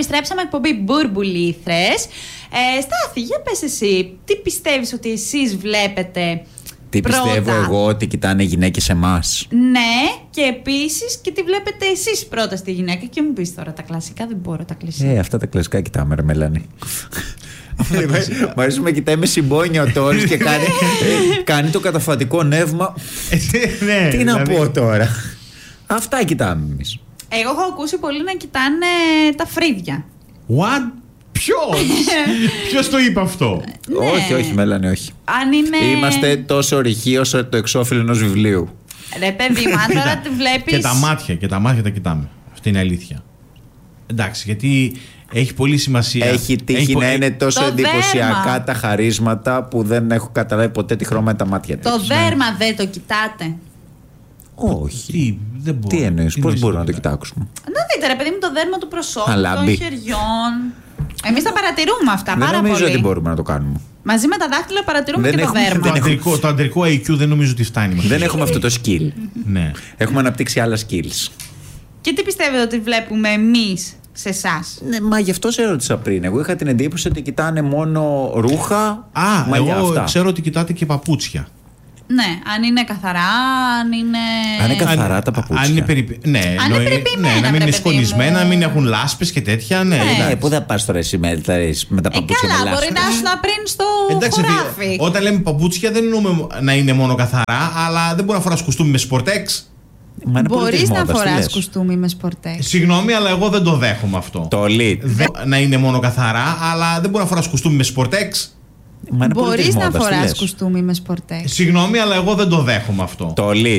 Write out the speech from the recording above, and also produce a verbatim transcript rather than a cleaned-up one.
επιστρέψαμε εκπομπή Μπουρμπουλήθρες. Ε, Στάθη, για πες εσύ, τι πιστεύεις ότι εσείς βλέπετε? Τι πρώτα? πιστεύω εγώ ότι κοιτάνε γυναίκες εμάς. Ναι, και επίσης και τι βλέπετε εσείς πρώτα στη γυναίκα. Και μου πεις τώρα τα κλασικά, δεν μπορώ τα κλεισί. Ε, αυτά τα κλασικά κοιτάμε, ρε Μελάνη. Μ' αρέσει που με κοιτάει με συμπόνια ο Τόλης και κάνει, κάνει το καταφατικό νεύμα. Ναι, Τι να δηλαδή... πω τώρα. Αυτά κοιτάμε εμείς. Εγώ έχω ακούσει πολλοί να κοιτάνε τα φρύδια. What? Ποιος? Ποιος το είπε αυτό? Ναι. Όχι, όχι, Μέλανε, όχι. Αν είναι... Είμαστε τόσο ρηχοί όσο το εξώφυλλο ενός βιβλίου. Ρε παιδί μου, αν τώρα τη βλέπεις... Και τα μάτια, και τα μάτια τα κοιτάμε. Αυτή είναι η αλήθεια. Εντάξει, γιατί έχει πολύ σημασία. Έχει τύχει έχει να πο... είναι τόσο Το εντυπωσιακά δέρμα. τα χαρίσματα που δεν έχω καταλάβει ποτέ τη χρώμα τα μάτια Το της. δέρμα δεν το κοιτάτε? Όχι. Τι, δεν μπορώ. Τι εννοείς, Τι πώς εννοείς μπορούμε να το κοιτάμε. κοιτάξουμε? Να δείτε ρε παιδί μου το δέρμα του προσώπου, Αλάμπη. των χεριών. Εμείς τα παρατηρούμε αυτά Δεν πάρα νομίζω πολύ. ότι μπορούμε να το κάνουμε. Μαζί με τα δάχτυλα παρατηρούμε Δεν και έχουμε- το δέρμα. Το δεν αντρικό, το αντρικό άι κιου δεν νομίζω ότι φτάνει. Δεν έχουμε αυτό το skill. Ναι. Έχουμε αναπτύξει άλλα skills. Και τι πιστεύετε ότι βλέπουμε εμείς σε εσάς? Ναι, μα γι' αυτό σε ρώτησα πριν. Εγώ είχα την εντύπωση ότι κοιτάνε μόνο ρούχα, Α, μαλλιά, εγώ αυτά. ξέρω ότι κοιτάτε και παπούτσια. Ναι, αν είναι καθαρά, αν είναι... Αν είναι καθαρά τα παπούτσια. Αν είναι, περι... ναι, είναι εννοεί- περιποιημένα, ναι, να μην βρε είναι παιδί σκονισμένα, μου. να μην έχουν λάσπες και τέτοια. Ναι, Ναι. εντάξει. Ε, πού θα πας τώρα εσύ με, με τα Ε, παπούτσια με καλά, μπορεί λάσπες? να ήσουν πριν στο Εντάξει, φίλε, χωράφι. όταν λέμε παπούτσια δεν εννοούμε να είναι μόνο καθαρά, αλλά δεν μπορεί να φοράς κουστούμι με σπορτέξ. Μα είναι πολύ Μπορείς της να μόδας, τι φοράς λες? κουστούμι με σπορτές. Συγγνώμη, αλλά εγώ δεν το δέχομαι αυτό. Το lead. Δεν- Να είναι μόνο καθαρά, αλλά δεν μπορεί να φοράς κουστούμι με σπορτέξ. Μα είναι πολύ της Μπορείς να μόδας, τι φοράς λες? κουστούμι με σπορτές. Συγγνώμη, αλλά εγώ δεν το δέχομαι αυτό. Το lead.